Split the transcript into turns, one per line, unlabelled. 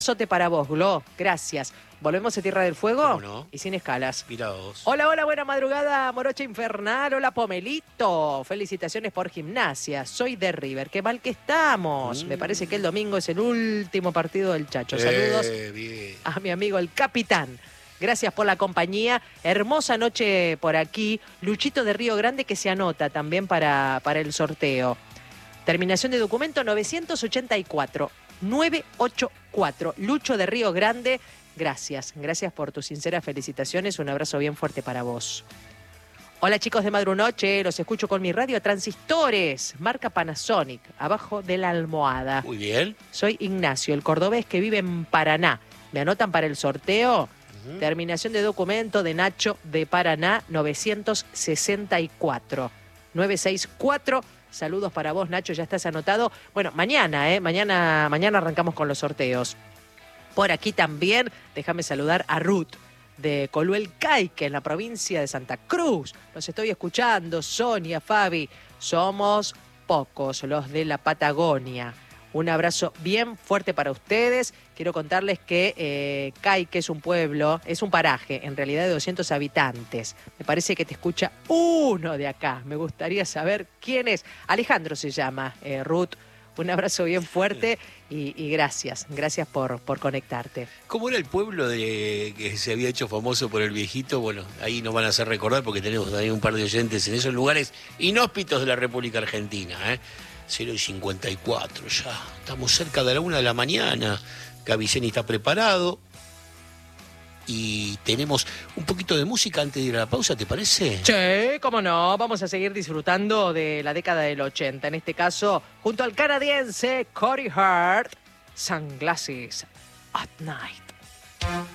Sote para vos, Glo. Gracias. ¿Volvemos a Tierra del Fuego?
¿Cómo no?
Y sin escalas.
Mira vos.
Hola, hola, buena madrugada, Morocha Infernal. Hola, Pomelito. Felicitaciones por Gimnasia. Soy de River. Qué mal que estamos. Me parece que el domingo es el último partido del Chacho. Saludos
Bien.
a mi amigo el capitán. Gracias por la compañía. Hermosa noche por aquí. Luchito de Río Grande que se anota también para el sorteo. Terminación de documento 984. 984. Lucho de Río Grande. Gracias. Gracias por tus sinceras felicitaciones. Un abrazo bien fuerte para vos. Hola chicos de Madrunoche. Los escucho con mi radio Transistores. Marca Panasonic. Abajo de la almohada.
Muy bien.
Soy Ignacio, el cordobés que vive en Paraná. ¿Me anotan para el sorteo? Terminación de documento de Nacho de Paraná 964. 964. Saludos para vos, Nacho, ya estás anotado. Bueno, mañana arrancamos con los sorteos. Por aquí también, déjame saludar a Ruth de Coluel Caique, en la provincia de Santa Cruz. Los estoy escuchando, Sonia, Fabi. Somos pocos los de la Patagonia. Un abrazo bien fuerte para ustedes. Quiero contarles que Caique es un pueblo, es un paraje, en realidad de 200 habitantes. Me parece que te escucha uno de acá. Me gustaría saber quién es. Alejandro se llama, Ruth. Un abrazo bien fuerte y gracias. Gracias por conectarte.
¿Cómo era el pueblo que se había hecho famoso por el viejito? Bueno, ahí nos van a hacer recordar porque tenemos ahí un par de oyentes en esos lugares inhóspitos de la República Argentina, 0:54 ya. Estamos cerca de la 1 de la mañana. Gaviceni está preparado. Y tenemos un poquito de música antes de ir a la pausa, ¿te parece?
Sí, cómo no. Vamos a seguir disfrutando de la década del 80. En este caso, junto al canadiense Corey Hart, Sunglasses at Night.